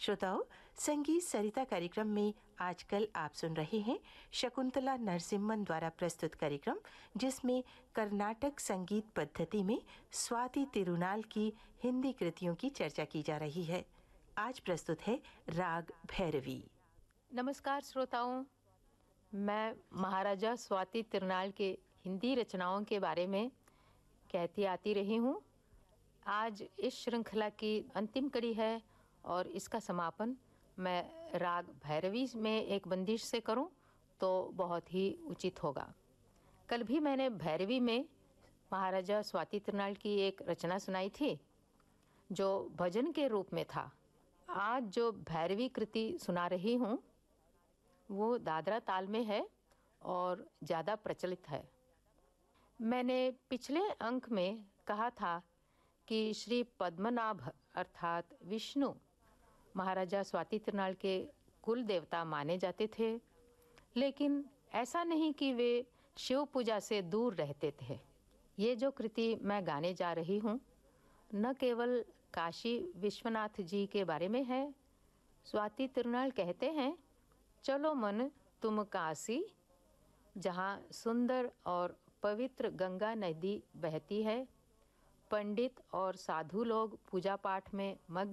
श्रोताओं, संगीत सरिता कार्यक्रम में आजकल आप सुन रहे हैं शकुंतला नरसिम्हन द्वारा प्रस्तुत कार्यक्रम, जिसमें कर्नाटक संगीत पद्धति में स्वाति तिरुनाल की हिंदी कृतियों की चर्चा की जा रही है। आज प्रस्तुत है राग भैरवी। नमस्कार श्रोताओं, मैं महाराजा स्वाति तिरुनाल के हिंदी रचनाओं के बारे में कहती आती रही हूँ। आज इस श्रृंखला की अंतिम कड़ी है और इसका समापन मैं राग भैरवी में एक बंदिश से करूं तो बहुत ही उचित होगा। कल भी मैंने भैरवी में महाराजा स्वाति तिरुनाल की एक रचना सुनाई थी जो भजन के रूप में था। आज जो भैरवी कृति सुना रही हूँ वो दादरा ताल में है और ज़्यादा प्रचलित है। मैंने पिछले अंक में कहा था कि श्री पद्मनाभ अर्थात विष्णु महाराजा स्वाति तिरुनाल के कुल देवता माने जाते थे, लेकिन ऐसा नहीं कि वे शिव पूजा से दूर रहते थे। ये जो कृति मैं गाने जा रही हूँ न केवल काशी विश्वनाथ जी के बारे में है। स्वाति तिरुनाल कहते हैं, चलो मन तुम काशी, जहाँ सुंदर और पवित्र गंगा नदी बहती है। पंडित और साधु लोग पूजा पाठ में मग्न